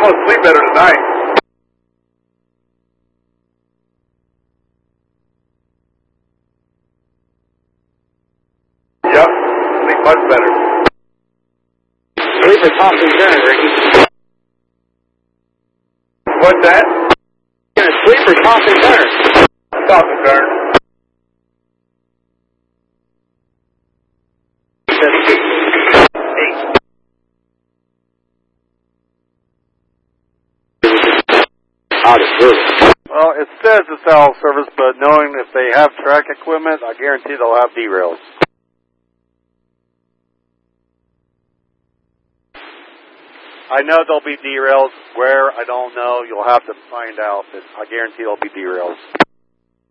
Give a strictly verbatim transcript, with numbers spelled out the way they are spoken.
gonna sleep better tonight. Yep, sleep much better. Sleep or toss and turn, Ricky. What's that? You're gonna sleep or toss and turn? Toss and turn. Out of service. Well, it says it's out of service, but knowing if they have track equipment, I guarantee they'll have derails. I know there'll be derails. Where, I don't know. You'll have to find out, but I guarantee there'll be derails.